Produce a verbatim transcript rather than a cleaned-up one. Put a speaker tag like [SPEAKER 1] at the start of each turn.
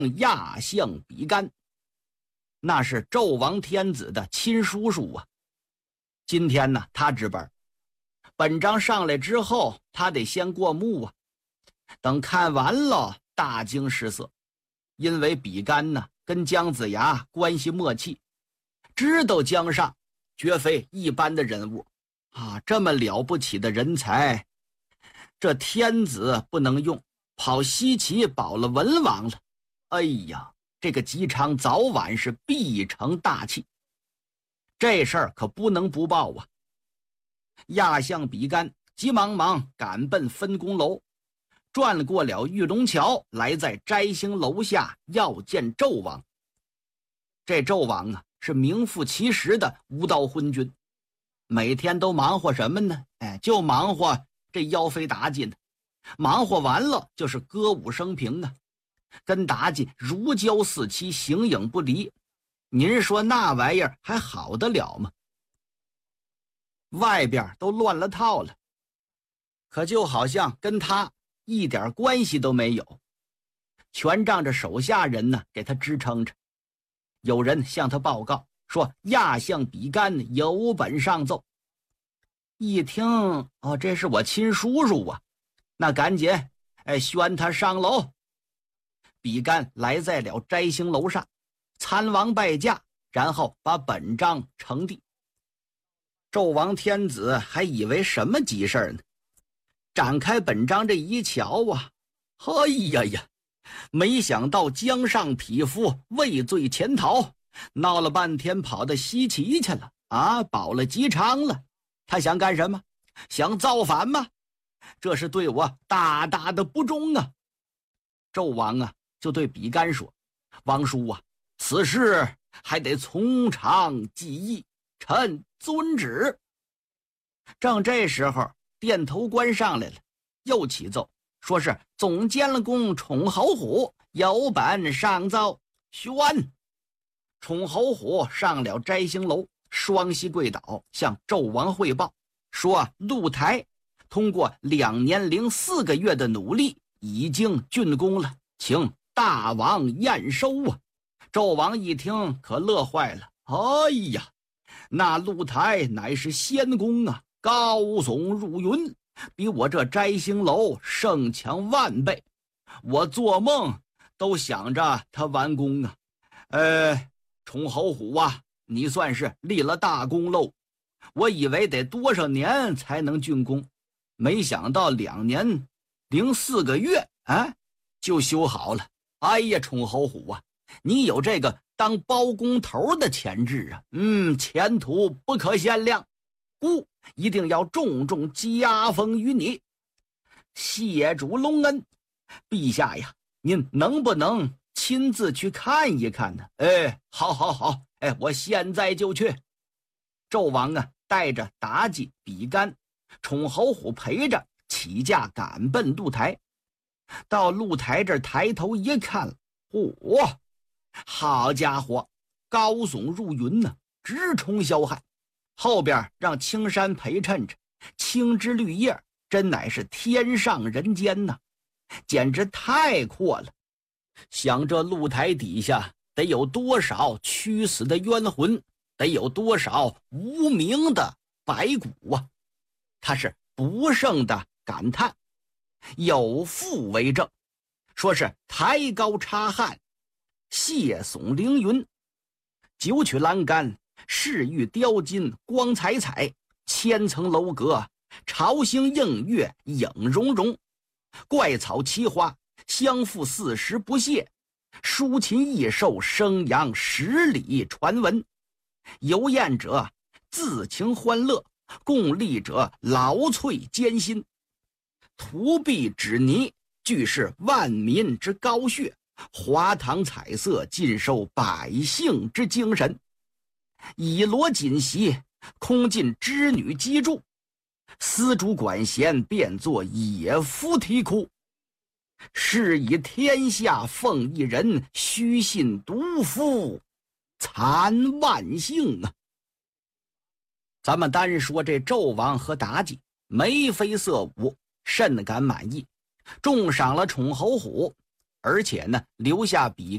[SPEAKER 1] 亚相比干，那是纣王天子的亲叔叔啊。今天呢，他值班，本章上来之后，他得先过目啊。等看完了，大惊失色，因为比干呢跟姜子牙关系默契，知道姜尚绝非一般的人物啊，这么了不起的人才，这天子不能用，跑西岐保了文王了。哎呀，这个姬昌早晚是必成大器，这事儿可不能不报啊。亚相比干急忙忙赶奔分宫楼，转过了玉龙桥，来在摘星楼下要见纣王。这纣王啊，是名副其实的无道昏君，每天都忙活什么呢？哎，就忙活这妖妃妲己呢，忙活完了就是歌舞升平啊，跟妲己如胶似漆，形影不离。您说那玩意儿还好得了吗？外边都乱了套了，可就好像跟他一点关系都没有，全仗着手下人呢给他支撑着。有人向他报告说亚相比干有本上奏。一听哦，这是我亲叔叔啊，那赶紧哎宣他上楼。比干来在了摘星楼上，参王拜驾，然后把本章呈递。纣王天子还以为什么急事呢，展开本章这一瞧啊，哎呀呀，没想到姜尚匹夫畏罪潜逃，闹了半天跑到西岐去了啊，保了姬昌了。他想干什么？想造反吗？这是对我大大的不忠啊。纣王啊就对比干说，王叔啊，此事还得从长计议，臣遵旨。正这时候，殿头官上来了，又启奏说是总监公宠侯虎有本上奏。宣。宠侯虎上了摘星楼，双膝跪倒，向纣王汇报说，鹿台通过两年零四个月的努力，已经竣工了，请大王验收啊。纣王一听可乐坏了，哎呀，那鹿台乃是仙宫啊，高耸入云，比我这摘星楼胜强万倍，我做梦都想着它完工啊。呃，宠侯虎啊，你算是立了大功喽，我以为得多少年才能竣工，没想到两年零四个月啊就修好了。哎呀，宠侯虎啊，你有这个当包工头的潜质啊，嗯，前途不可限量，故一定要重重加封于你。谢主隆恩，陛下呀，您能不能亲自去看一看呢？哎，好好好，哎，我现在就去。纣王啊，带着妲己、比干、宠侯虎陪着起驾赶奔鹿台。到鹿台这儿抬头一看，嚯，好家伙，高耸入云呢，直冲霄汉，后边让青山陪衬着，青枝绿叶，真乃是天上人间呐，简直太阔了。想这鹿台底下得有多少屈死的冤魂，得有多少无名的白骨啊！他是不胜的感叹。有赋为证，说是抬高插汉，谢耸凌云，九曲栏杆，饰玉雕金，光彩彩，千层楼阁，潮星映月，影融融，怪草奇花，相附四时不懈，抒琴异兽，声扬十里传闻，游宴者自情欢乐，共历者劳瘁艰辛，涂壁纸泥，俱是万民之高血，华堂彩色，尽收百姓之精神，以罗锦席，空尽织女机杼，丝竹管弦，变作野夫啼哭，是以天下奉一人，虚信独夫残万姓啊。咱们单说这纣王和妲己眉飞色舞，甚感满意，重赏了宠侯虎，而且呢留下比